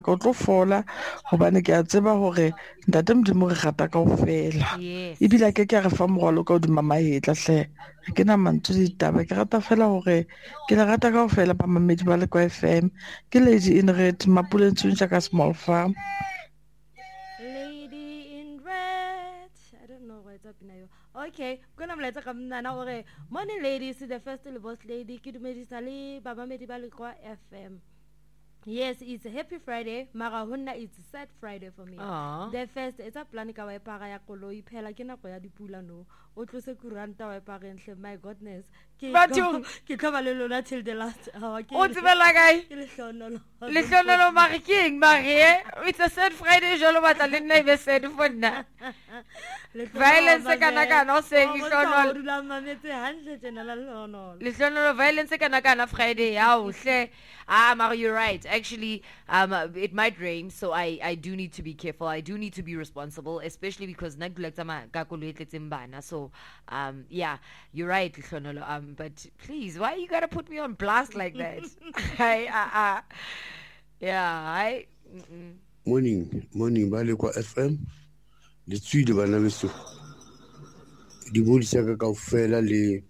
Go tlo fola gobane ke a tseba hore ntate Modimo re rata kaofela. Yes. Ebile ke re fa morwalo ka hodima mahetla hle. Ha ke na mantswe ditaba, ke rata fela hore ke le rata kaofela bamamedi ba Lekwa FM. Ke Lady in Red, Mapuleng Tshuntsha ka Small Farm. Lady in red. I don't know what's up now. Okay, kuna mlaetsa ka mnana gore morning ladies, the first le boss lady ke dumedisa le babamedi ba Lekwa FM. Yes, it's a happy Friday. Mara honna it's a sad Friday for me. The first it's a plan ka wa epara ya koloi phela ke nako ya dipula no. O tlose kuranta wa epara enhle, my goodness. Ke tlhoba le lona till the last hour. O tsebela kae? Ke lehlonolo. Lehlonolo mare ke eng mare? It's a sad Friday jalo batla le nna be sad for nna. Violence kana o seng lehlonolo. O dula mametse hantle tjena la lehlonolo. Lehlonolo violence kana Friday ya o hle. Mara, you're right. Actually, it might rain, so I do need to be careful. I do need to be responsible, especially because so yeah, you're right, Lishonolo. But please, why you gotta put me on blast like that? Morning, ba Lekwa FM. Le tswile bana beso. Di bolisa ka kaofela le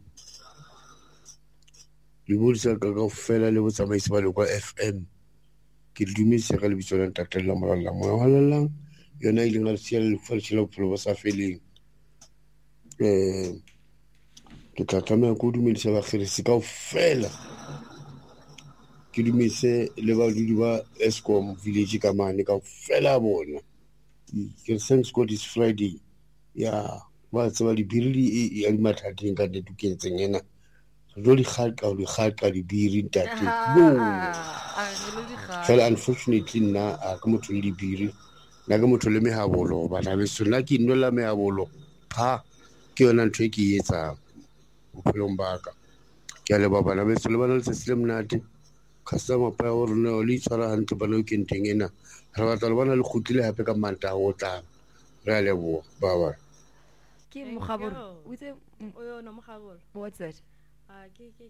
kaofela le botsamaisi ba Lekwa FM. Ke dumedisa ka lebitso la ntate la morala mo halalang yona ile nga sia le falshela bophelo bo sa feleng. Ke tla tlameha go dumedisa ba kgerisi kaofela. Ke dumise le ba dudi ba Eskom village ka mane kaofela bona. Ke thanks God is Friday. Ya ba tseba di birili e mathateng ka deduketseng ena. Lo di khalka di biri ntate. Fela unfortunately nna ka motho le dibiri na ka motho le mehabolo bana be sona ke nnola mehabolo pha ke yona ntho e ke etsa bophelong ba ka. Ke a leba bana be sona bana le tsele mnate customer pa o rona o le tshwara hantle bana o kenteng ena re batla le bana le khutlile hape ka manta o tla re a leboha baba ke mogabolo o itse o no mogabolo. What's that? Oh,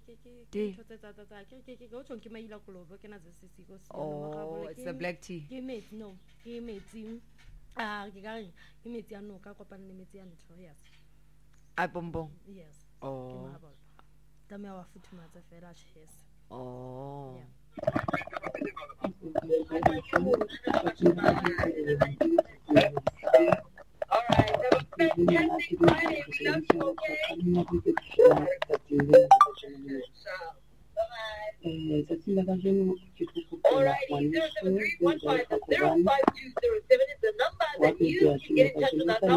it's the black tea. Ke metsi ke ka reng ke metsi a noka kopana le metsi a ntho. Yes, a bonbon. Yes. Oh, tame wa futhumatsa fela chess. Oh, yeah. All right, have a fantastic Friday. We love you, okay? All righty, 073-150-0520 is the number that you can get in touch with us.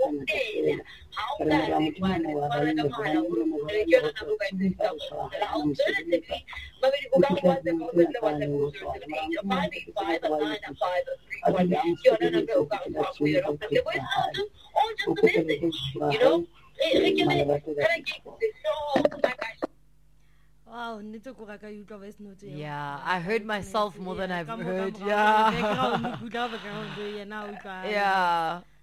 Wow, yeah, I heard myself more than I've heard. Yeah. Yeah.